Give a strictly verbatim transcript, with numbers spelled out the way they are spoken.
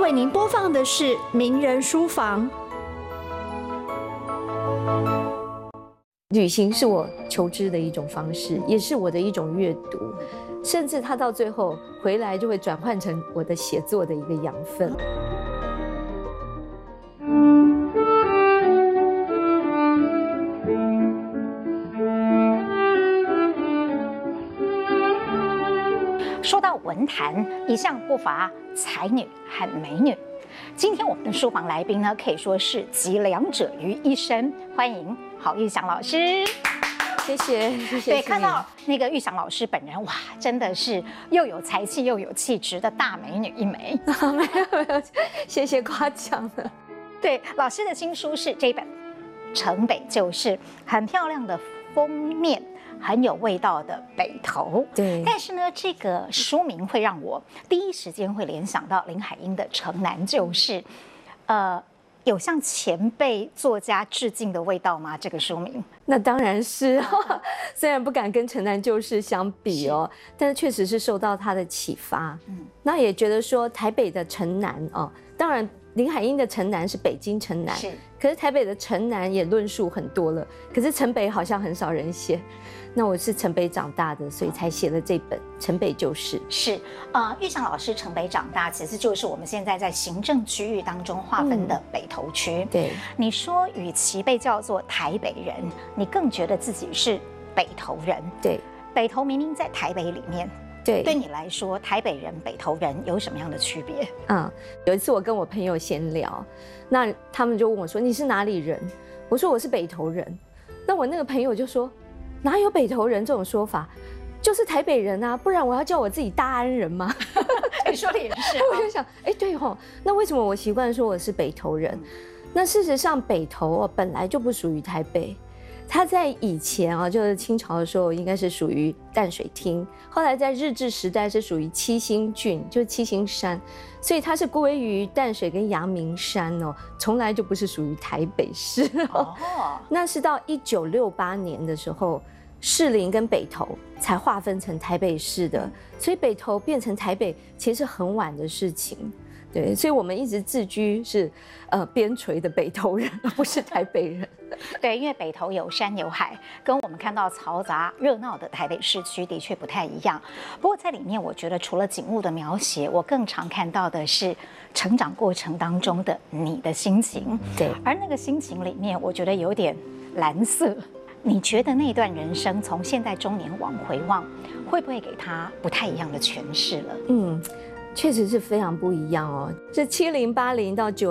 为您播放的是名人书房。 旅行是我求知的一种方式，也是我的一种阅读，甚至它到最后回来就会转换成我的写作的一个养分。 说到文坛，一向不乏才女和美女。今天我们的书房来宾呢，可以说是集两者于一身。欢迎郝玉祥老师。 谢谢，谢谢。 对，看到那个玉祥老师本人，哇，真的是又有才气又有气质的大美女一枚。 没有没有，谢谢夸奖了。 对，老师的新书是这本《城北旧事》，很漂亮的封面。很有味道的北投， 对。 但是呢，这个书名会让我第一时间会联想到林海音的《城南旧事》，呃，有向前辈作家致敬的味道吗？这个书名？ 那当然是，虽然不敢跟《城南旧事》相比哦，但是确实是受到他的启发。嗯，那也觉得说台北的城南哦，当然林海音的城南是北京城南，是，可是台北的城南也论述很多了，可是城北好像很少人写。那我是城北长大的，所以才写了这本《城北旧事》。 是，呃，玉祥老师城北长大，其实就是我们现在在行政区域当中划分的北投区。嗯、 对， 你说与其被叫做台北人，你更觉得自己是北投人。 对， 北投明明在台北里面。 对， 对你来说，台北人、北投人有什么样的区别？ 嗯，有一次我跟我朋友闲聊，那他们就问我说：“你是哪里人？”我说：“我是北投人。”那我那个朋友就说：“哪有北投人这种说法？就是台北人啊，不然我要叫我自己大安人吗？” 你说的也是。 我就想，哎，对吼，那为什么我习惯说我是北投人？嗯、那事实上，北投哦本来就不属于台北。它在以前啊，就是清朝的时候，应该是属于淡水厅。后来在日治时代是属于七星郡，就是七星山，所以它是归于淡水跟阳明山哦，从来就不是属于台北市哦。哦那是到一九六八年的时候，士林跟北投才划分成台北市的，所以北投变成台北其实是很晚的事情。对，所以我们一直自居是呃边陲的北投人，而不是台北人。 对，因为北投有山有海，跟我们看到嘈杂热闹的台北市区的确不太一样。不过在里面，我觉得除了景物的描写，我更常看到的是成长过程当中的你的心情。 对， 而那个心情里面，我觉得有点蓝色。你觉得那段人生从现在中年往回望，会不会给他不太一样的诠释了？ 嗯。确实是非常不一样哦，这七零八零到九